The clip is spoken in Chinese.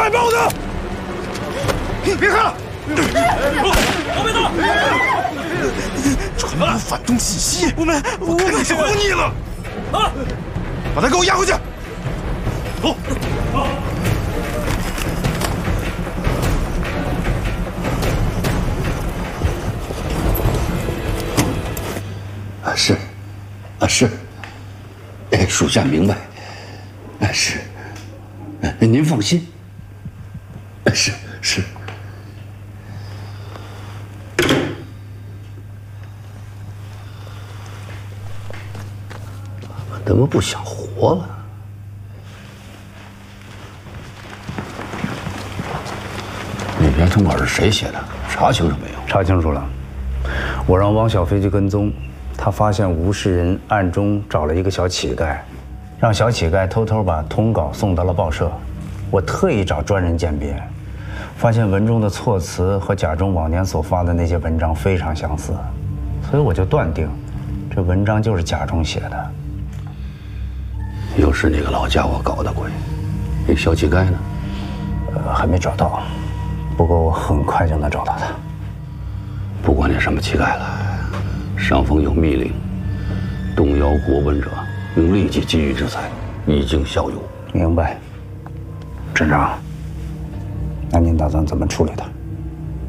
卖报的！别看了！ 王别动！ 传播反动信息，我看你是活腻了！啊！把他给我押回去！走！ 是，是，属下明白。是，您放心。是。怎么不想活了？那边通稿是谁写的？查清楚没有？ 查清楚了。我让汪小菲去跟踪，他发现吴世仁暗中找了一个小乞丐，让小乞丐偷偷把通稿送到了报社。我特意找专人鉴别，发现文中的措辞和贾中往年所发的那些文章非常相似，所以我就断定，这文章就是贾中写的。 又是那个老家伙搞的鬼。那小乞丐呢？ 还没找到，不过我很快就能找到他。 不管那什么乞丐了，上峰有密令，动摇国文者，应立即给予制裁，以儆效尤。 明白。镇长，那您打算怎么处理他？